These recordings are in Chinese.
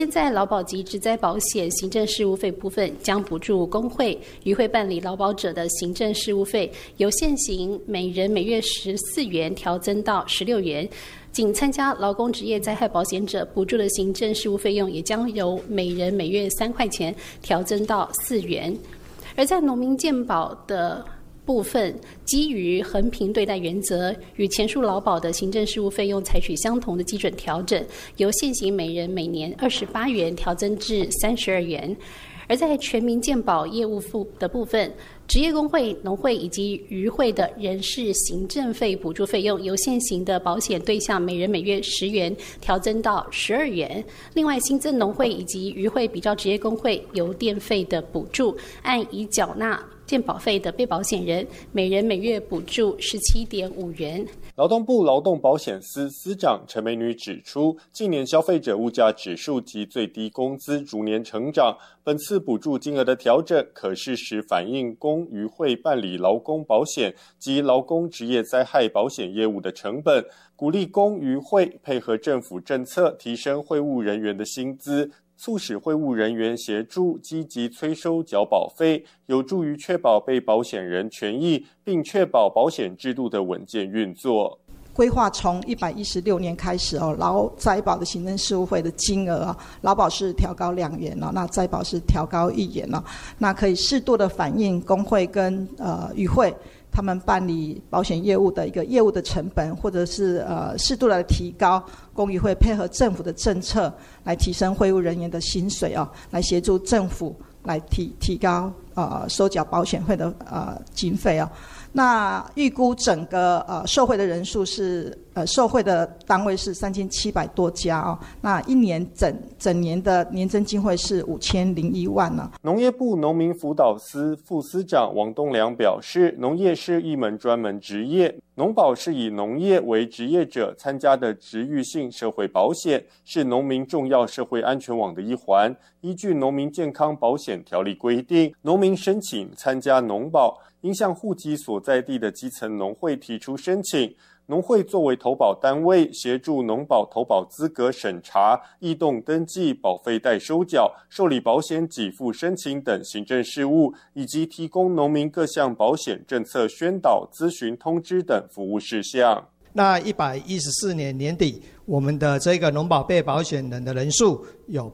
现在劳保及职灾保险行政事务费部分将补助工会与会办理劳保者的行政事务费，由现行每人每月14元调增到16元。仅参加劳工职业灾害保险者补助的行政事务费用也将由每人每月3块钱调增到4元。而在农民健保的部分，基于衡平对待原则，与前述劳保的行政事务费用采取相同的基准调整，由现行每人每年28元调增至32元。而在全民健保业务的部分，职业工会、农会以及渔会的人事行政费补助费用，由现行的保险对象每人每月10元调增到12元。另外，新增农会以及渔会比照职业工会邮电费的补助，按已缴纳健保费的被保险人，每人每月补助17.5元。 劳动部劳动保险司司长陈美女指出，近年消费者物价指数及最低工资逐年成长，本次补助金额的调整可适时反映工渔会办理劳工保险及劳工职业灾害保险业务的成本，鼓励工渔会配合政府政策，提升会务人员的薪资，促使会务人员协助积极催收缴保费，有助于确保被保险人权益，并确保保险制度的稳健运作。 规划从116年开始劳灾保的行政事务费的金额劳保是调高2元那灾保是调高1元那可以适度的反映工会跟渔会他们办理保险业务的一个业务的成本，或者是适度的提高工渔会配合政府的政策来提升会务人员的薪水来协助政府来提高收缴保险费的经费那预估整个受惠的人数是受惠的单位是3700多家那一年整年的年增经费是5001万农业部农民辅导司副司长王东良表示，农业是一门专门职业，农保是以农业为职业者参加的职域性社会保险，是农民重要社会安全网的一环。依据农民健康保险条例规定，农民申请参加农保，应向户籍所在地的基层农会提出申请，农会作为投保单位，协助农保投保资格审查、异动登记、保费代收缴、受理保险给付申请等行政事务，以及提供农民各项保险政策宣导、咨询通知等服务事项。 那114年年底，我们的这个农保被保险人的人数有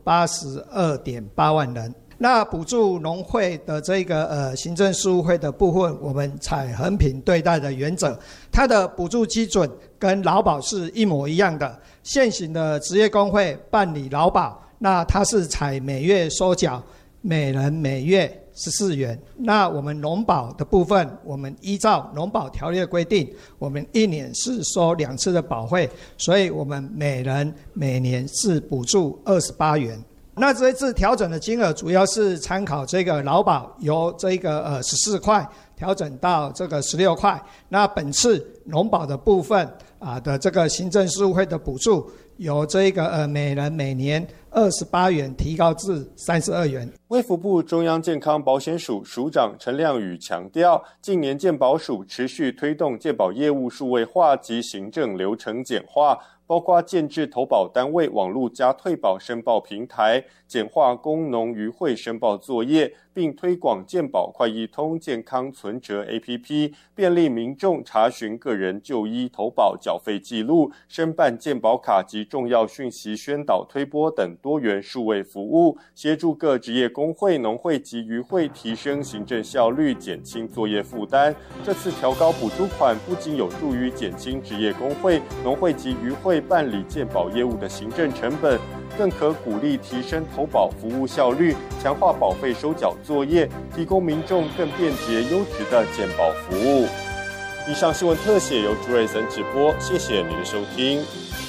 82.8万人。那补助农会的这个行政事务费的部分，我们采衡平对待的原则，它的补助基准跟劳保是一模一样的。现行的职业工会办理劳保，那它是采每月收缴每人每月14元。那我们农保的部分，我们依照农保条例的规定，我们一年是收2次的保费，所以我们每人每年是补助28元。那这一次调整的金额主要是参考这个劳保由这个14块调整到这个16块。那本次农保的部分的这个行政事务费的补助，由这个每人每年28元提高至32元。 卫福部中央健康保险署署长陈亮宇强调，近年健保署持续推动健保业务数位化及行政流程简化，包括建制投保单位网络加退保申报平台，简化工农渔会申报作业，并推广健保快易通健康存折 APP， 便利民众查询个人就医投保缴费记录、申办健保卡及重要讯息宣导推播等多元数位服务，协助各职业工会、农会及渔会提升行政效率，减轻作业负担。这次调高补助款不仅有助于减轻职业工会、农会及渔会办理健保业务的行政成本，更可鼓励提升投保服务效率，强化保费收缴作业，提供民众更便捷优质的健保服务。以上新闻特写由朱瑞森直播，谢谢您的收听。